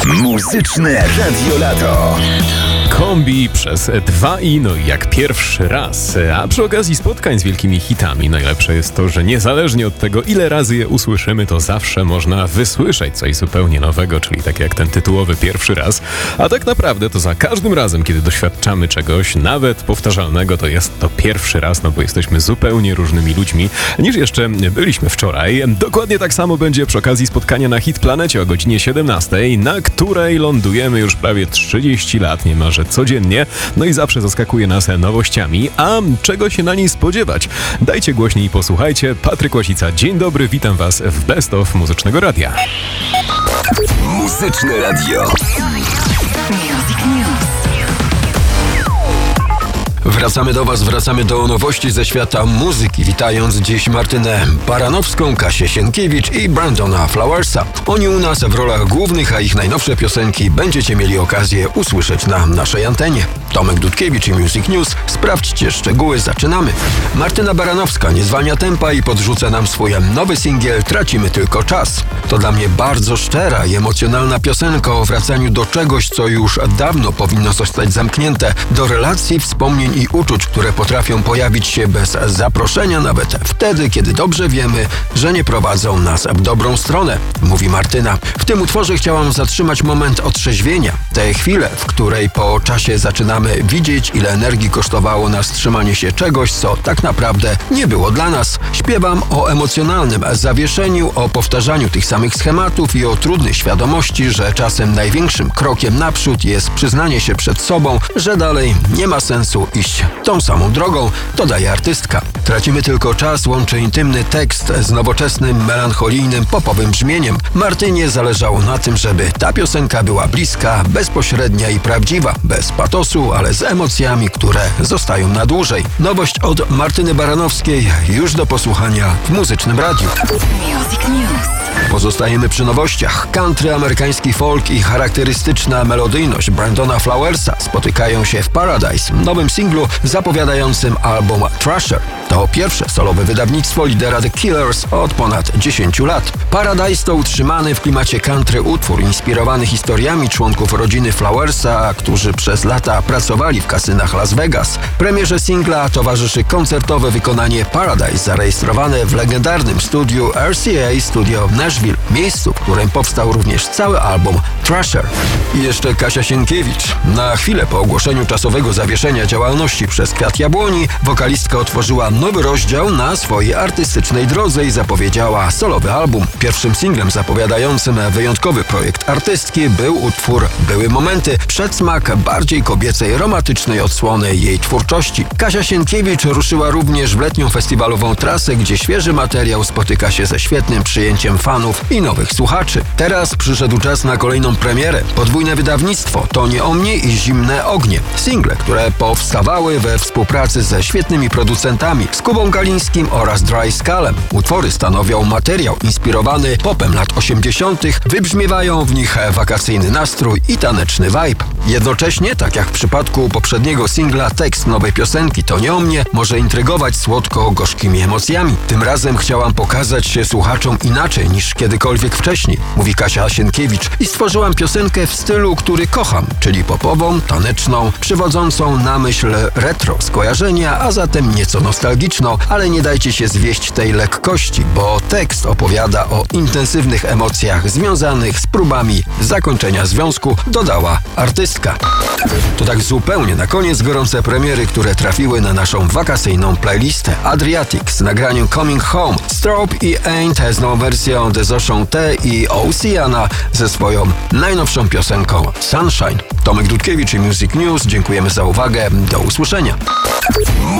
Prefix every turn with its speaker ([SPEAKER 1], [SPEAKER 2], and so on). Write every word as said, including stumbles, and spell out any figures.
[SPEAKER 1] Muzyczne Radio Lato.
[SPEAKER 2] Kombi przez dwa i, no i jak pierwszy raz. A przy okazji spotkań z wielkimi hitami najlepsze jest to, że niezależnie od tego, ile razy je usłyszymy, to zawsze można wysłyszeć coś zupełnie nowego, czyli tak jak ten tytułowy pierwszy raz. A tak naprawdę to za każdym razem, kiedy doświadczamy czegoś, nawet powtarzalnego, to jest to pierwszy raz, no bo jesteśmy zupełnie różnymi ludźmi, niż jeszcze byliśmy wczoraj. Dokładnie tak samo będzie przy okazji spotkania na Hit Planecie o godzinie siedemnastej, na której lądujemy już prawie trzydzieści lat, niemalże codziennie, no i zawsze zaskakuje nas nowościami. A czego się na niej spodziewać? Dajcie głośniej i posłuchajcie. Patryk Łasica, dzień dobry, witam Was w Best of Muzycznego Radia.
[SPEAKER 1] Muzyczne Radio.
[SPEAKER 3] Music News.
[SPEAKER 4] Wracamy do Was, wracamy do nowości ze świata muzyki, witając dziś Martynę Baranowską, Kasię Sienkiewicz i Brandona Flowersa. Oni u nas w rolach głównych, a ich najnowsze piosenki będziecie mieli okazję usłyszeć na naszej antenie. Tomek Dudkiewicz i Music News. Sprawdźcie szczegóły, zaczynamy. Martyna Baranowska nie zwalnia tempa i podrzuca nam swój nowy singiel Tracimy tylko czas. To dla mnie bardzo szczera i emocjonalna piosenka o wracaniu do czegoś, co już dawno powinno zostać zamknięte, do relacji, wspomnień i uczuć, które potrafią pojawić się bez zaproszenia, nawet wtedy, kiedy dobrze wiemy, że nie prowadzą nas w dobrą stronę, mówi Martyna. W tym utworze chciałam zatrzymać moment otrzeźwienia, tę chwilę, w której po czasie zaczynamy widzieć, ile energii kosztowało nas trzymanie się czegoś, co tak naprawdę nie było dla nas. Śpiewam o emocjonalnym zawieszeniu, o powtarzaniu tych samych schematów i o trudnej świadomości, że czasem największym krokiem naprzód jest przyznanie się przed sobą, że dalej nie ma sensu iść tą samą drogą, dodaje artystka. Tracimy tylko czas łączy intymny tekst z nowoczesnym, melancholijnym, popowym brzmieniem. Martynie zależało na tym, żeby ta piosenka była bliska, bezpośrednia i prawdziwa, bez patosu, ale z emocjami, które zostają na dłużej. Nowość od Martyny Baranowskiej już do posłuchania w Muzycznym Radiu.
[SPEAKER 3] Music News.
[SPEAKER 4] Pozostajemy przy nowościach. Country, amerykański folk i charakterystyczna melodyjność Brandona Flowersa spotykają się w Paradise, nowym singlu zapowiadającym album Thrasher. To pierwsze solowe wydawnictwo lidera The Killers od ponad dziesięciu lat. Paradise to utrzymany w klimacie country utwór inspirowany historiami członków rodziny Flowersa, którzy przez lata pracowali w kasynach Las Vegas. Premierze singla towarzyszy koncertowe wykonanie Paradise zarejestrowane w legendarnym studiu R C A Studio Nashville, miejscu, w którym powstał również cały album Thrasher. I jeszcze Kasia Sienkiewicz. Na chwilę po ogłoszeniu czasowego zawieszenia działalności przez Kwiat Jabłoni, wokalistka otworzyła nowy rozdział na swojej artystycznej drodze i zapowiedziała solowy album. Pierwszym singlem zapowiadającym wyjątkowy projekt artystki był utwór Były momenty, przedsmak bardziej kobiecej, romantycznej odsłony jej twórczości. Kasia Sienkiewicz ruszyła również w letnią festiwalową trasę, gdzie świeży materiał spotyka się ze świetnym przyjęciem fanów i nowych słuchaczy. Teraz przyszedł czas na kolejną premierę. Podwójne wydawnictwo To nie o mnie i Zimne ognie. Single, które powstawały we współpracy ze świetnymi producentami, z Kubą Galińskim oraz Dry Skalem. Utwory stanowią materiał inspirowany popem lat osiemdziesiątych. Wybrzmiewają w nich wakacyjny nastrój i taneczny vibe. Jednocześnie, tak jak w przypadku poprzedniego singla, tekst nowej piosenki To nie o mnie może intrygować słodko-gorzkimi emocjami. Tym razem chciałam pokazać się słuchaczom inaczej niż kiedykolwiek wcześniej, mówi Kasia Sienkiewicz, i stworzyłam piosenkę w stylu, który kocham, czyli popową, taneczną, przywodzącą na myśl retro skojarzenia, a zatem nieco nostalgiczną, ale nie dajcie się zwieść tej lekkości, bo tekst opowiada o intensywnych emocjach związanych z próbami zakończenia związku, dodała artystka. To tak zupełnie na koniec gorące premiery, które trafiły na naszą wakacyjną playlistę. Adriatic z nagraniem Coming Home, Strobe i Ain't z nową wersją Dezoszą T i Oceana ze swoją najnowszą piosenką Sunshine. Tomek Dudkiewicz i Music News. Dziękujemy za uwagę. Do usłyszenia.